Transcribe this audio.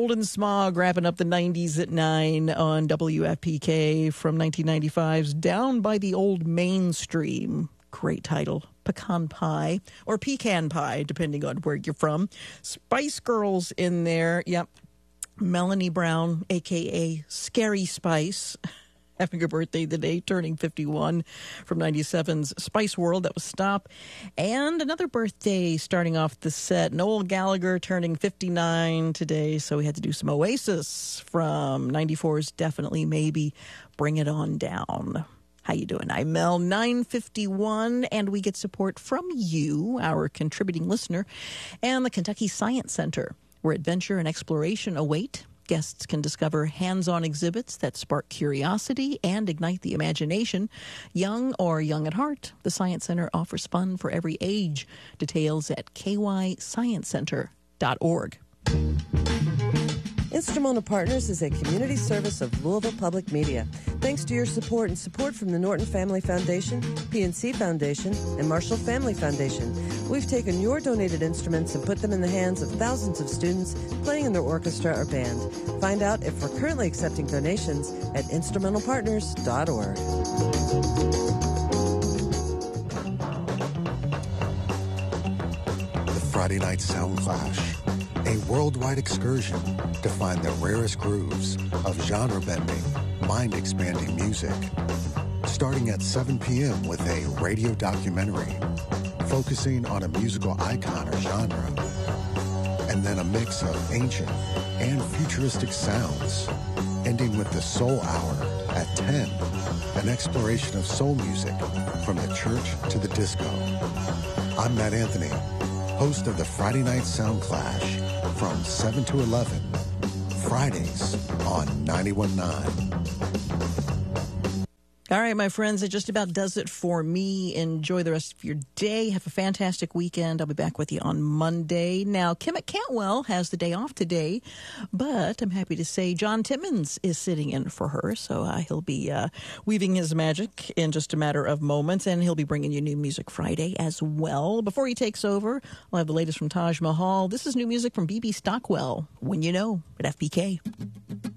Golden Smog wrapping up the 90s at 9 on WFPK from 1995's Down by the Old Mainstream. Great title. Pecan Pie, or Pecan Pie, depending on where you're from. Spice Girls in there. Yep. Melanie Brown, a.k.a. Scary Spice, having a birthday today, turning 51 from 97's Spice World. That was Stop. And another birthday starting off the set. Noel Gallagher turning 59 today, so we had to do some Oasis from 94's Definitely Maybe. Bring It On Down. How you doing? I'm Mel, 9:51, and we get support from you, our contributing listener, and the Kentucky Science Center, where adventure and exploration await. Guests can discover hands-on exhibits that spark curiosity and ignite the imagination. Young or young at heart, the Science Center offers fun for every age. Details at kysciencecenter.org. Instrumental Partners is a community service of Louisville Public Media. Thanks to your support and support from the Norton Family Foundation, PNC Foundation, and Marshall Family Foundation, we've taken your donated instruments and put them in the hands of thousands of students playing in their orchestra or band. Find out if we're currently accepting donations at instrumentalpartners.org. The Friday Night Sound Clash. A worldwide excursion to find the rarest grooves of genre-bending, mind-expanding music. Starting at 7 p.m. with a radio documentary focusing on a musical icon or genre. And then a mix of ancient and futuristic sounds. Ending with the Soul Hour at 10. An exploration of soul music from the church to the disco. I'm Matt Anthony, host of the Friday Night Sound Clash from 7 to 11, Fridays on 91.9. All right, my friends, it just about does it for me. Enjoy the rest of your day. Have a fantastic weekend. I'll be back with you on Monday. Now, Kemet Cantwell has the day off today, but I'm happy to say John Timmons is sitting in for her, so he'll be weaving his magic in just a matter of moments, and he'll be bringing you New Music Friday as well. Before he takes over, I'll have the latest from Taj Mahal. This is new music from B.B. Stockwell, When You Know, at FPK.